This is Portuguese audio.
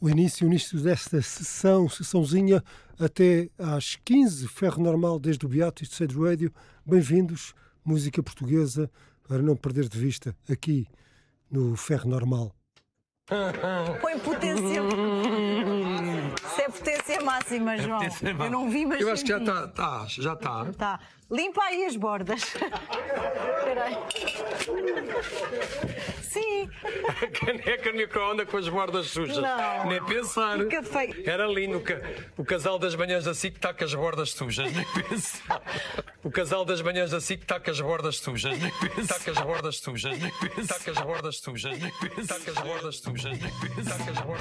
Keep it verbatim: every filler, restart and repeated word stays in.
o início, o início desta sessão, sessãozinha, até às quinze, Ferro Normal, desde o Beato e do Sage Radio. Bem-vindos, música portuguesa, para não perder de vista, aqui no Ferro Normal. Põe potência. Se é potência máxima, João. É potência máxima. Eu não vi, mas eu acho que já senti. está, tá, já está. Tá. Limpa aí as bordas. Espera aí. Sim. A caneca no micro-ondas com as bordas sujas. Não. Nem pensar. Fica feio. Era ali no ca... o casal das manhãs assim que está com as bordas sujas. Nem pensar. O casal das manhãs assim que está com as bordas sujas. Nem pensar. Está com as bordas sujas. Nem pensar. Está com as bordas sujas. Nem pensar. Está com as bordas sujas. Nem pensar. Está com as bordas